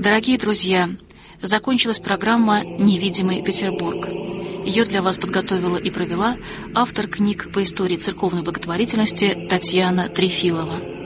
Дорогие друзья, закончилась программа «Невидимый Петербург». Ее для вас подготовила и провела автор книг по истории церковной благотворительности Татьяна Трефилова.